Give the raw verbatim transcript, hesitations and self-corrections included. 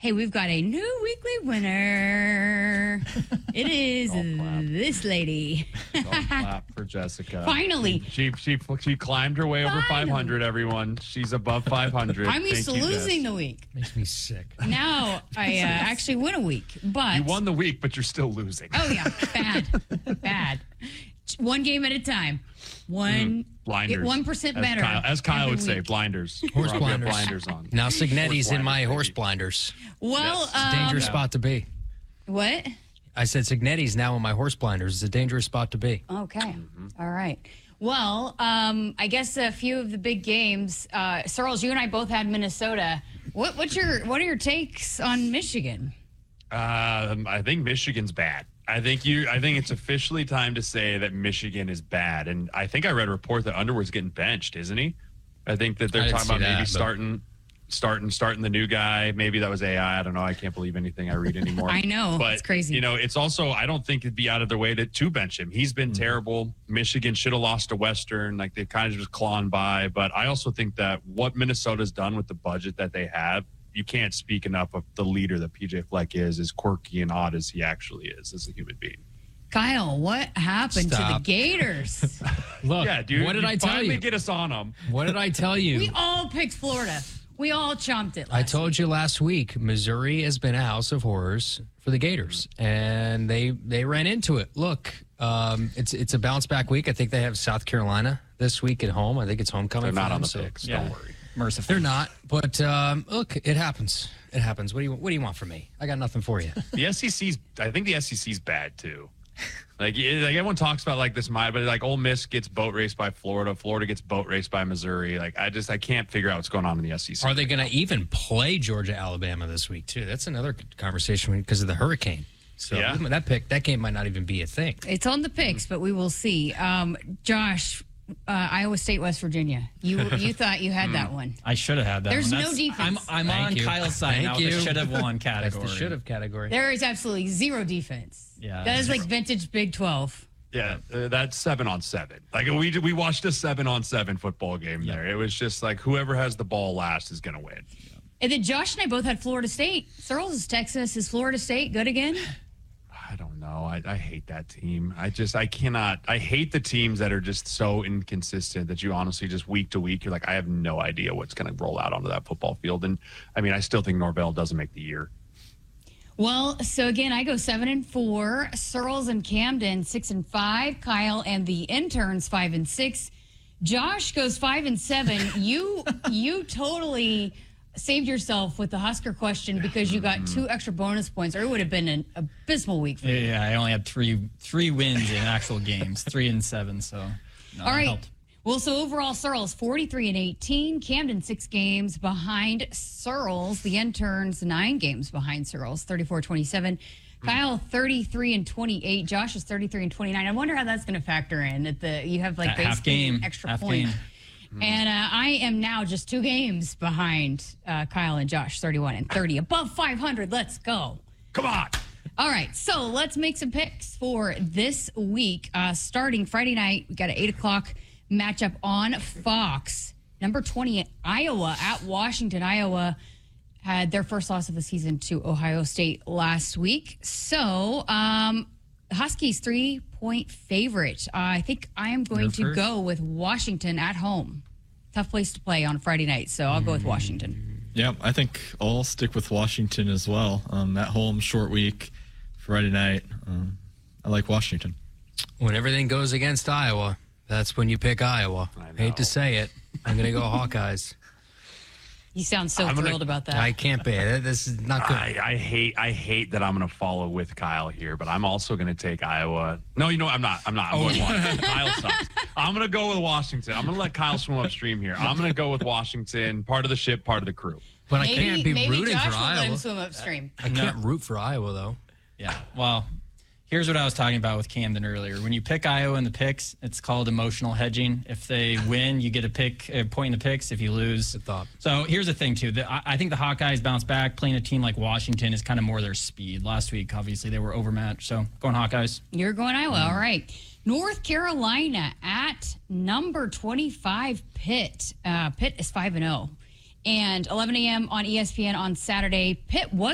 Hey, we've got a new weekly winner. It is this lady. Clap for Jessica. Finally. She, she she she climbed her way over Finally. five hundred, everyone. She's above five hundred. I'm used Thank to you, losing Jess. the week. Makes me sick. Now I uh, actually win a week, but You won the week, but you're still losing. oh yeah, bad, bad. One game at a time. One Blinders. Get one percent As better. Kyle, as Kyle every would say, week. blinders. Horse Rob, you have blinders. blinders on. Now Signetti's in my blinders, horse baby. blinders. Well, Yes. um, Dangerous spot to be. what? I said Signetti's now in my horse blinders. It's a dangerous spot to be. Okay. Mm-hmm. All right. Well, um, I guess a few of the big games. Uh, Searles, you and I both had Minnesota. What, what's your what are your takes on Michigan? Um, I think Michigan's bad. I think you. I think it's officially time to say that Michigan is bad. And I think I read a report that Underwood's getting benched, isn't he? I think that they're I didn't talking see about maybe that, but- starting, starting, starting the new guy. Maybe that was A I. I don't know. I can't believe anything I read anymore. I know. but It's crazy. You know, it's also. I don't think it'd be out of their way to to bench him. He's been Mm-hmm. terrible. Michigan should have lost to Western. Like they've kind of just clawed by. But I also think that what Minnesota's done with the budget that they have. You can't speak enough of the leader that P J Fleck is, as quirky and odd as he actually is as a human being. Kyle, what happened to the Stop. Gators? Look, Yeah, dude. what did you I tell finally you? get us on them. What did I tell you? We all picked Florida. We all chomped it. Last I told you last week, Missouri has been a house of horrors for the Gators, and they they ran into it. Look, um, it's it's a bounce back week. I think they have South Carolina this week at home. I think it's homecoming. They're for not them, on the so- picks. Yeah. Don't worry. Merciful. They're not, but um, look, it happens. It happens. What do you What do you want from me? I got nothing for you. The S E C's. I think the S E C's bad too. Like, it- like everyone talks about like this, my but like Ole Miss gets boat raced by Florida. Florida gets boat raced by Missouri. Like I just I can't figure out what's going on in the S E C. Are they going to even play Georgia, Alabama this week too? That's another conversation because of the hurricane. So Yeah. that pick that game might not even be a thing. It's on the picks, but we will see. Um, Josh, uh, Iowa State, West Virginia. You you thought you had that one. I should have had that There's one. no That's- defense. I'm, I'm Thank on you. Kyle's side Thank now with you. the should have won That's category. the should have category. There is absolutely zero defense. Yeah. That is like vintage Big twelve. Yeah, uh, that's seven on seven. Like we we watched a seven on seven football game Yeah. there. It was just like whoever has the ball last is going to win. And then Josh and I both had Florida State. Searles is Texas. Is Florida State good again? I don't know. I, I hate that team. I just I cannot. I hate the teams that are just so inconsistent that you honestly just week to week you're like I have no idea what's going to roll out onto that football field. And I mean I still think Norvell doesn't make the year. Well, so again, I go seven and four. Searles and Camden six and five. Kyle and the interns five and six. Josh goes five and seven. You you totally saved yourself with the Husker question because you got two extra bonus points, or it would have been an abysmal week for you. Yeah, I only had three three wins in actual games, three and seven. So, no, All it right. helped. Well, so overall, Searles forty-three and eighteen. Camden six games behind Searles. The interns nine games behind Searles, thirty-four twenty-seven. Kyle thirty-three and twenty-eight. Josh is thirty-three and twenty-nine. I wonder how that's going to factor in. That the you have like That half basically game, an extra half point. game. And uh, I am now just two games behind uh, Kyle and Josh, thirty-one and thirty, above five hundred. Let's go. Come on. All right, so let's make some picks for this week. Uh, starting Friday night, we got an eight o'clock matchup on Fox. Number twenty, Iowa at Washington. Iowa had their first loss of the season to Ohio State last week. So, um, Huskies three-point favorite. Uh, I think I am going You're to first. go with Washington at home. Tough place to play on Friday night, so I'll go with Washington. Yeah, I think I'll stick with Washington as well. Um, at home, short week, Friday night. Um, I like Washington. When everything goes against Iowa, that's when you pick Iowa. I know. Hate to say it. I'm going to go Hawkeyes. You sound so I'm gonna- thrilled about that. I can't be. This is not good. I, I hate I hate that I'm going to follow with Kyle here, but I'm also going to take Iowa. No, you know what? I'm not. I'm not. I'm going Washington. Kyle sucks. I'm going to go with Washington. I'm going to let Kyle swim upstream here. I'm going to go with Washington. Part of the ship, part of the crew. But I maybe can't be maybe rooting Josh for will let him Iowa. swim upstream. I can't root for Iowa, though. Yeah. Well, here's what I was talking about with Camden earlier. When you pick Iowa in the picks, it's called emotional hedging. If they win, you get a pick, a point in the picks. If you lose, Good thought. So here's the thing, too. The, I, I think the Hawkeyes bounce back. Playing a team like Washington is kind of more their speed. Last week, obviously, they were overmatched. So going Hawkeyes. You're going Iowa. All right. North Carolina at number twenty-five, Pitt. Uh, Pitt is five and oh. And eleven a.m. on E S P N on Saturday. Pitt was